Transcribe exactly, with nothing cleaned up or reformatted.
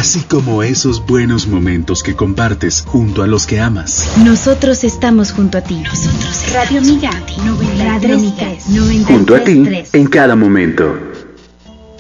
así como esos buenos momentos que compartes junto a los que amas. Nosotros estamos junto a ti. Nosotros Radio Miga, Radio Miga, noventa y tres, junto a ti en cada momento.